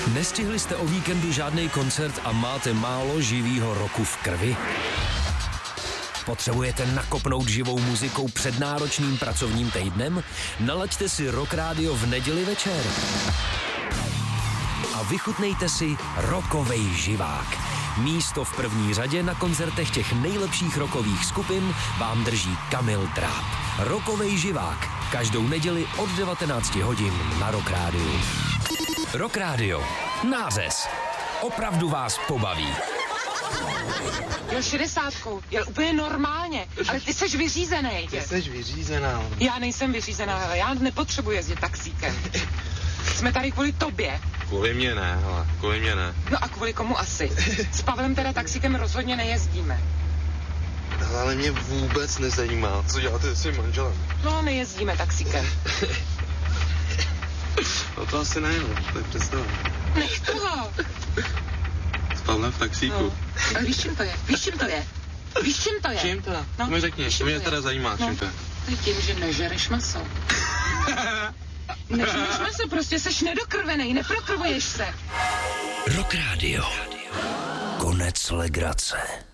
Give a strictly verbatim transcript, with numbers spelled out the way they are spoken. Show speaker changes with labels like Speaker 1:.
Speaker 1: Nestihli jste o víkendu žádný koncert a máte málo živýho roku v krvi? Potřebujete nakopnout živou muzikou před náročným pracovním týdnem? Nalaďte si Rock Radio v neděli večer. A vychutnejte si rockovej živák. Místo v první řadě na koncertech těch nejlepších rockových skupin vám drží Kamil Dráb. Rockovej živák. Každou neděli od devatenácti hodin na Rock Radio. Rock Radio. Nářez. Opravdu vás pobaví.
Speaker 2: Jel šedesátkou, jel úplně normálně, ale ty seš vyřízený.
Speaker 3: Ty seš vyřízená.
Speaker 2: Já nejsem vyřízená, hele, já nepotřebuji jezdit taxíkem. Jsme tady kvůli tobě.
Speaker 3: Kvůli mě ne, hele, kvůli mě ne.
Speaker 2: No a kvůli komu asi? S Pavlem teda taxíkem rozhodně nejezdíme.
Speaker 3: Hele, ale mě vůbec nezajímá, co děláte se svým manželem.
Speaker 2: No, nejezdíme taxíkem.
Speaker 3: No to asi ne, no, tak představím.
Speaker 2: Nech toho.
Speaker 3: S Pavlem v taxíku.
Speaker 2: No. A víš, čím to je? Víš, čím to je? Víš, čím to je?
Speaker 3: Čím to?
Speaker 2: No,
Speaker 3: to mi řekni, to mě
Speaker 2: je?
Speaker 3: teda zajímá,
Speaker 2: no.
Speaker 3: čím to je.
Speaker 2: To je tím, že nežereš maso. Nežereš maso, prostě seš nedokrvenej, neprokrvuješ se.
Speaker 1: Rock Radio. Konec legrace.